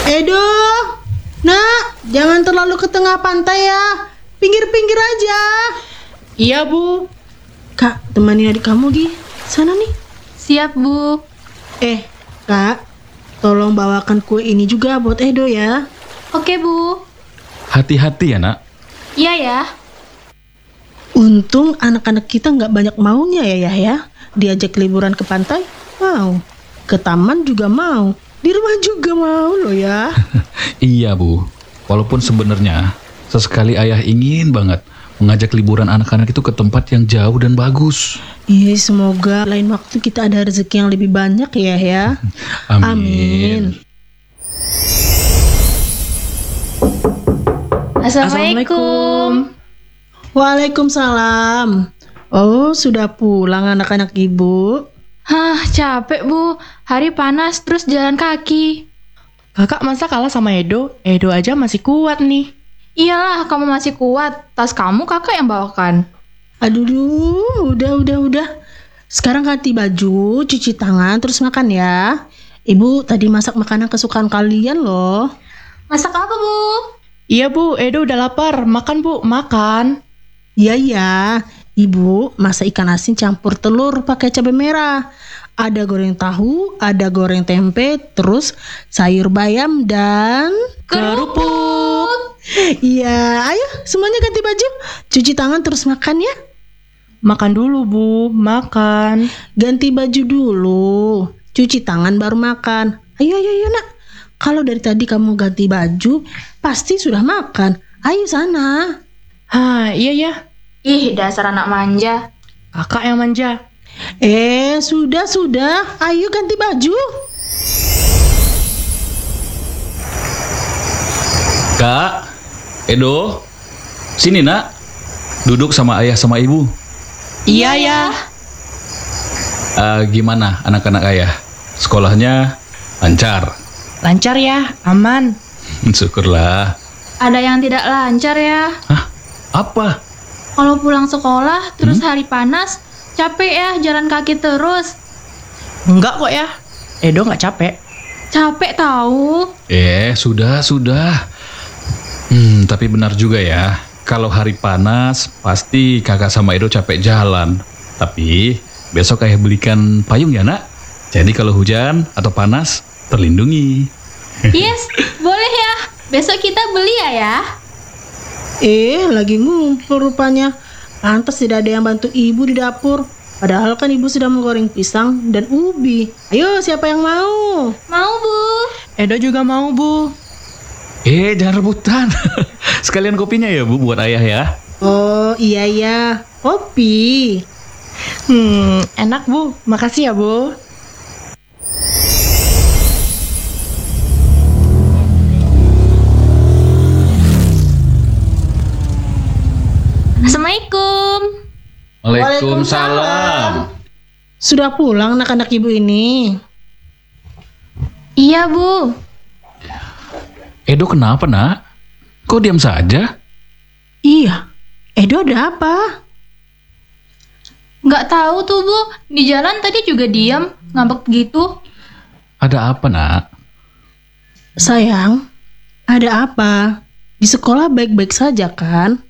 Edo, nak, jangan terlalu ke tengah pantai ya. Pinggir-pinggir aja. Iya, Bu. Kak, temani adik kamu Gi. Sana nih. Siap, Bu. Kak, tolong bawakan kue ini juga buat Edo ya. Oke, Bu. Hati-hati ya, Nak. Iya ya. Untung anak-anak kita nggak banyak maunya ya. Diajak liburan ke pantai, mau. Ke taman juga mau. Di rumah juga mau loh ya. Iya, Bu. Walaupun sebenarnya sesekali ayah ingin banget mengajak liburan anak-anak itu ke tempat yang jauh dan bagus. Iya, semoga lain waktu kita ada rezeki yang lebih banyak ya. Amin. Assalamualaikum. Waalaikumsalam. Oh, sudah pulang anak-anak ibu? Hah, capek, Bu. Hari panas terus jalan kaki. Kakak masa kalah sama Edo? Edo aja masih kuat nih. Iyalah, kamu masih kuat. Tas kamu kakak yang bawakan. Aduh, udah. Sekarang ganti baju, cuci tangan, terus makan ya. Ibu tadi masak makanan kesukaan kalian loh. Masak apa, Bu? Iya, Bu. Edo udah lapar. Makan, Bu. Makan. Iya. Ibu masak ikan asin campur telur pakai cabai merah. Ada goreng tahu, ada goreng tempe, terus sayur bayam dan Kerupuk. Iya, ayo semuanya ganti baju, cuci tangan terus makan ya. Makan dulu, Bu. Makan. Ganti baju dulu, cuci tangan baru makan. Ayo nak. Kalau dari tadi kamu ganti baju, pasti sudah makan. Ayo sana. Iya ya. Ih, dasar anak manja. Kakak yang manja. Sudah. Ayo ganti baju. Kak, Edo, sini, Nak. Duduk sama ayah sama ibu. Iya ya. Gimana anak-anak ayah? Sekolahnya lancar? Lancar ya. Aman. Syukurlah. Ada yang tidak lancar ya. Hah? Apa? Kalau pulang sekolah terus hari panas, capek ya jalan kaki terus. Enggak kok ya. Edo nggak capek. Capek tahu. Sudah. Tapi benar juga ya. Kalau hari panas, pasti kakak sama Edo capek jalan. Tapi besok ayah belikan payung ya, Nak. Jadi kalau hujan atau panas, terlindungi. Yes, boleh ya. Besok kita beli ya. Lagi ngumpul rupanya. Pantas tidak ada yang bantu ibu di dapur. Padahal kan ibu sudah menggoreng pisang dan ubi. Ayo, siapa yang mau? Mau, Bu. Edo juga mau, Bu. Jangan rebutan. Sekalian kopinya ya, Bu, buat ayah ya. Oh, iya. Kopi. Enak, Bu. Makasih ya, Bu. Assalamualaikum. Waalaikumsalam. Sudah pulang anak-anak ibu ini? Iya, Bu. Edo kenapa, Nak? Kok diam saja? Iya. Edo ada apa? Nggak tahu tuh, Bu. Di jalan tadi juga diam, ngambek gitu. Ada apa, Nak? Sayang, ada apa? Di sekolah baik-baik saja kan?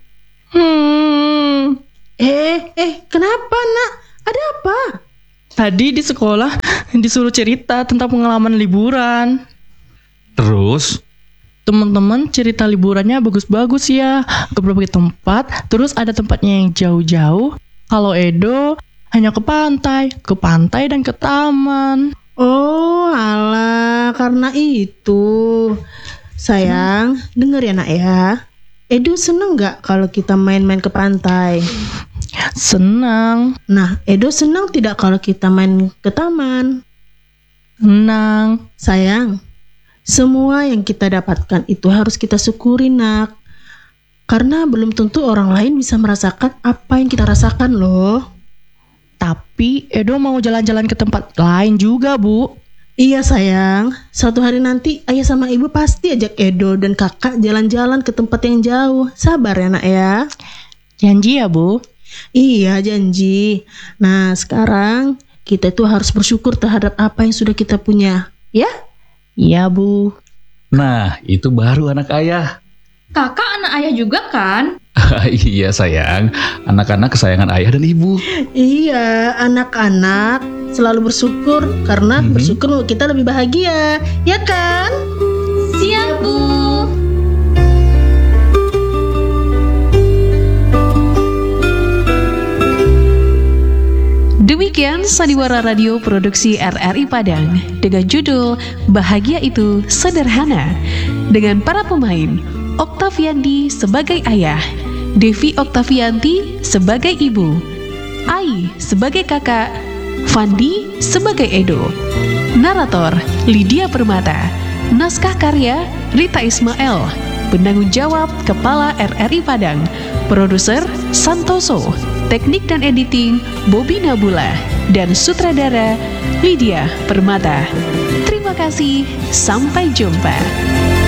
Kenapa nak? Ada apa? Tadi di sekolah disuruh cerita tentang pengalaman liburan. Terus? Teman-teman cerita liburannya bagus-bagus ya, ke berbagai tempat. Terus ada tempatnya yang jauh-jauh. Kalau Edo hanya ke pantai dan ke taman. Oh alah, karena itu. Sayang, denger ya nak ya. Edo seneng gak kalau kita main-main ke pantai? Senang. Nah, Edo senang tidak kalau kita main ke taman? Senang. Sayang, semua yang kita dapatkan itu harus kita syukuri nak. Karena belum tentu orang lain bisa merasakan apa yang kita rasakan loh. Tapi Edo mau jalan-jalan ke tempat lain juga, Bu. Iya sayang, suatu hari nanti ayah sama ibu pasti ajak Edo dan kakak jalan-jalan ke tempat yang jauh. Sabar ya nak ya. Janji ya, Bu? Iya janji. Nah sekarang kita itu harus bersyukur terhadap apa yang sudah kita punya. Ya? Iya, Bu. Nah, itu baru anak ayah. Kakak anak ayah juga kan? Iya sayang, anak-anak kesayangan ayah dan ibu. Iya, anak-anak selalu bersyukur karena bersyukur membuat kita lebih bahagia, ya kan? Siap, Bu. Demikian Sandiwara Radio Produksi RRI Padang dengan judul Bahagia Itu Sederhana dengan para pemain Oktaviandi sebagai ayah, Devi Oktavianti sebagai ibu, Ai sebagai kakak, Fandi sebagai Edo. Narator Lydia Permata. Naskah karya Rita Ismail. Penanggung jawab Kepala RRI Padang. Produser Santoso. Teknik dan editing Bobby Nabula. Dan sutradara Lydia Permata. Terima kasih, sampai jumpa.